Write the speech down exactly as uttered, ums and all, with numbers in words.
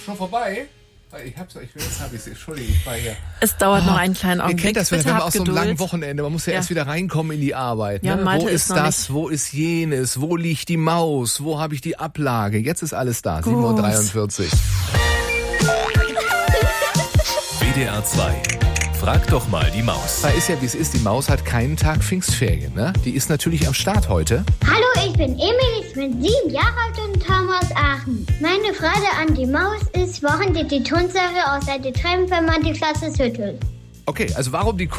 Schon vorbei? Ich hab's, ich, jetzt hab ich's, Entschuldigung, ich war hier. Es dauert oh, noch einen kleinen Augenblick. Ihr kennt das, wenn Bitte man habt aus so einem Geduld. langen Wochenende, man muss ja, ja erst wieder reinkommen in die Arbeit. Ja, Ne? Malte Wo ist ist noch das, nicht. wo ist jenes, wo liegt die Maus, wo habe ich die Ablage? Jetzt ist alles da, sieben Uhr dreiundvierzig. W D R zwei. Frag doch mal die Maus. Da ist ja, wie es ist, die Maus hat keinen Tag Pfingstferien, ne? Die ist natürlich am Start heute. Hallo, ich bin Emil, ich bin sieben Jahre alt und komme aus Aachen. Meine Frage an die Maus ist, warum die Tonsache aus der Trennung, wenn man die Klasse schüttelt? Okay, also warum die